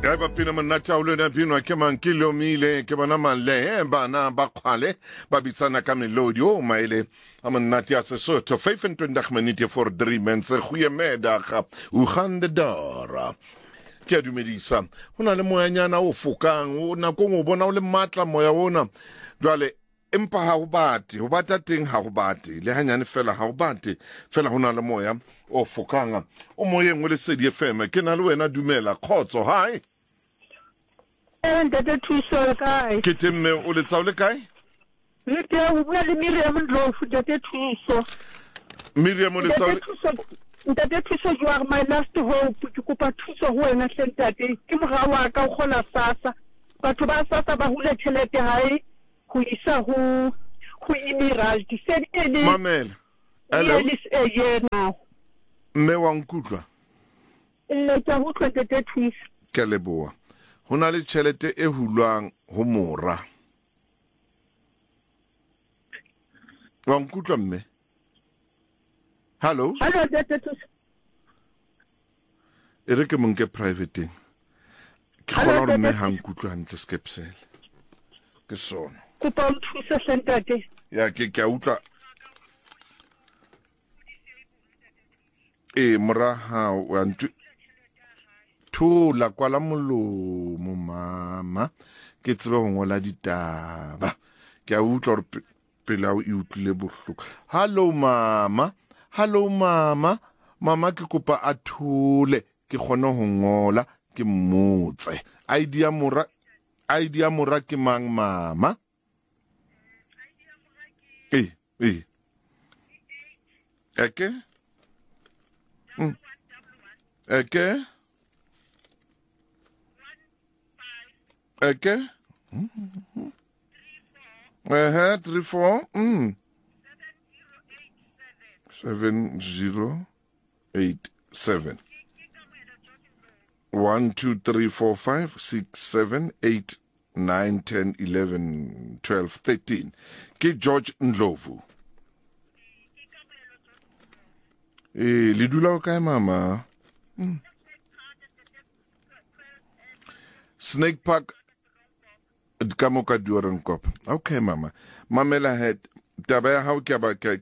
Ya ba pina manata ule na pino ke mankilo mile ke bana male bana ba khale ba bitsana ka melodi o maile amanati a Sesotho 25 minute for 3 mense goeie middag hoe gaan dit daar ke dumedisa hona le moyanyana o fokang o na ko mo bona o le matla moya ona jwale empa ha o bata teng ha o bate le hanyane fela ha o bate fela hona le moya o fokanga o moyeng o le Sedi FM ke na le wena dumela khotso hai Ntate thuso kae ke temme o le tsaule kae le te o bua le Miriam Ndlovu ntate thuso Miriam o le tsaule ntate thuso you are my last hope ke kopa thuso ho wena ntate ke morao wa ka o khola sasa batho ba sasa ba hule tšhelete hae go isa ho Emerald said ene mamela hello now me wa nkutlwa le tsa ho ntate thuso ke leboa hona le tšhelete e hulwang ho mora wa nkutlwa mme hello ntate thuso e re ke monke private ke kgona gore mme ha nkutlwa hantle skepsel ke sona kopa o thusa ntate ya ke a utlwa mora ha wa Thula kwala molomo mama ke tsebe go ngola ditaba ke a utlwa gore pele a o e utlwile bohloko hello mama ke kopa a thule ke kgone go ngola ke mmotse ID ya mora ke mang mama eke Okay. 34 7087 1 2 3 4 5 6 7 8 9 10 11 12 13 ke George Ndlovu le dula o kae mama Snake Park Kamoka Durenkop. Okay, mama. Mamela head taba ya hao ke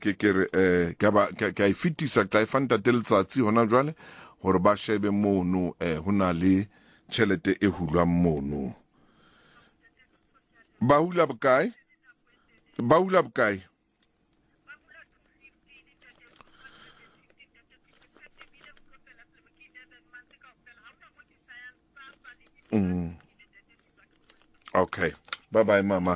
ka ifitisa ka ifanta teltsatsi hona jwale hore ba shebe mono hona le tšhelete e hulwa mono. Ba hula bokae? Okay. Bye-bye, mama.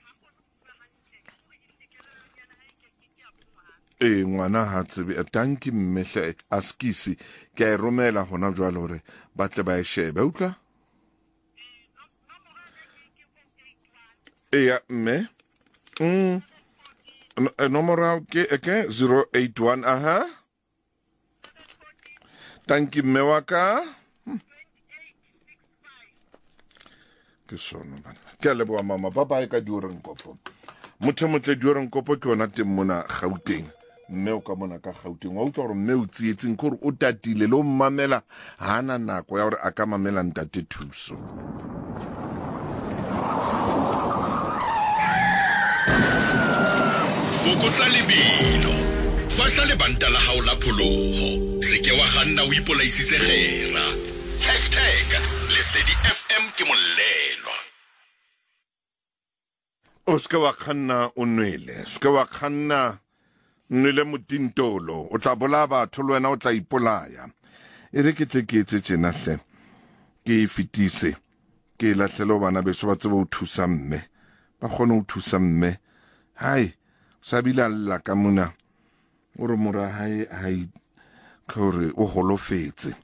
Ngwana ha tsebe tanki mmehle askisi ke a romela hona jwale hore ba tle ba e shebe utla ya mme nomoro ke 081 aha tanki mme wa ka ke sona bana ke a leboa mama bye ka Durenkop motle Durenkop ke ona teng mona Gauteng mme o ka mona ka Gauteng wa utlwa gore mme o tsietseng gore o tatile le o mmamela hana nako ya gore a ka mamela ntate thuso fokotsa lebelo fahla lebanta la hao la pholoho seke wa ganna o ipolaisitse gera #Lesedi FM ke molelwa o ska wa khanna o nwele ska wa khanna nwele motintolo o tla bola batho le wena o tla ipolaya e re ke tleketse tsena hle ke fitise ke latlhelo bana beso ba tsebe o thusa mme ba gone o thusa mme hai sabila la ka mona o re mora hai khore o holofetse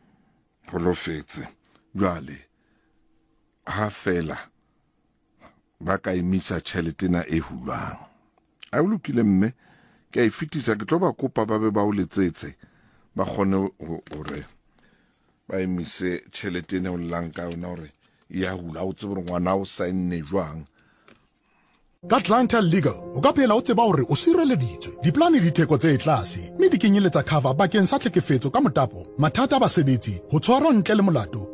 jwale ha fela ba ka imisa tšheletena e hulwang a o lokile mme ke a ifitisa ke tlo ba kopa ba be ba o letsetse ba kgone gore ba imise tšheletena o llang ka yona gore ya hula o tsebe ngwana o saenne jwang Ka Atlanta Legal, o ka phela o tseba hore o sireleditswe. Diplane di theko tse tlase, mme di kenyeletsa cover bakeng sa tlhekefetso ka motapo, mathata a basebetsi, ho tshwarwa ntle le molato,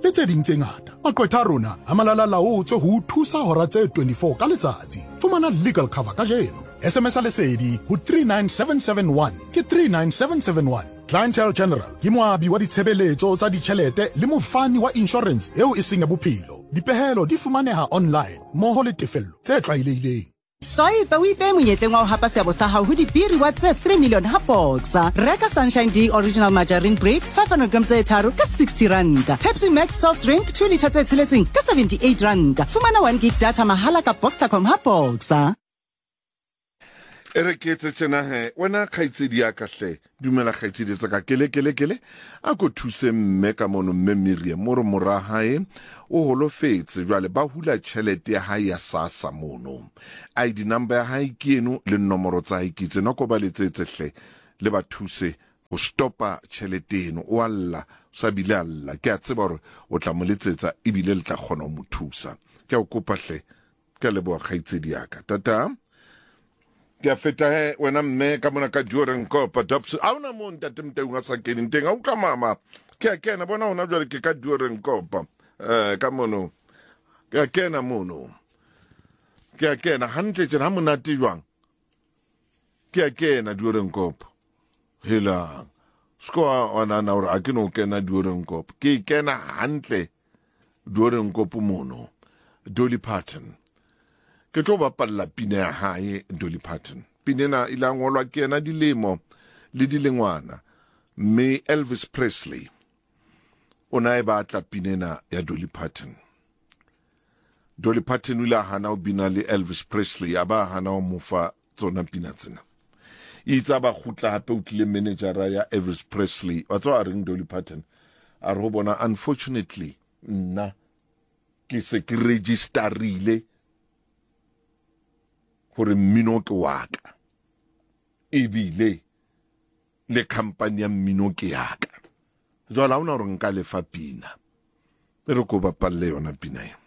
le tse ding tse ngata. Maqwetha a rona a malala-laotswe ho thusa hora tse 24 ka letsatsi. Fumana legal cover ka jeno. SMS a lesedi ho 39771 ke 39771. Clientele General ke moabi wa ditshebeletso tsa ditjhelete le mofani wa insurance eo e seng ya bophelo. Dipehelo di fumaneha online mmoho le tefello tse tlwaelehileng. Soipa o ipe monyetleng wa ho hapa seabo sa hao ho dibiri wa tse 3 million ha Boxer. Reka Sunshine D Original Margarine Bread 500 grams tse 3 ka 60 rand. Pepsi Max Soft Drink 2 litre tse 6 ka 78 rand. Fumana 1 gig data mahala ka Boxer.com ha Boxer. Ere ke tse tsena he wena khaitsedi ya kahle dumela khaitsedi tsa ka kele a go thuse mme ka mono mme Miriam mora hae o holofetse jwale ba hula tšhelete ya hae ya SASSA mono ID number ya hae ke eno le nomoro tsa hae ke tsena ko ba letsetsehle le ba thuse go stopa tšhelete eno o alla sa bile alla ke a tseba gore o tla mo letsetsa e bile le tla kgona mo thusa ke o kopa hle ke le bo khaitsedi ya ka tata ke feta he wena mme ka mona ka Duren Kopa Dobson a una mo ntate mtenga sa kene ntenga o ka mama ke kena bona ona jwale ke ka Duren Kopa ka mono ke kena mono ke kena hantle tsena monate jwang ke kena Duren Kopa hela skoa ona na ora akino kena Duren Kopa ke kena hantle Duren Kopa mono Dolly Parton ke tlo bapalla pina ya hae Dolly Parton pinena ilangolwa ke ena dilemo le dilengwana mme Elvis Presley ona e batla pinena ya Dolly Parton o ila hana o bina le Elvis Presley aba hana o mofa tsona pina tsena itsa ba khutla hape o tlile managera ya Elvis Presley wa tswa reng Dolly Parton a re bona unfortunately nna ke se ke registerile gore mmino ke waka ebile le company ya mmino ke yaka jwala una re nka lefa pina re go bapalle yona pina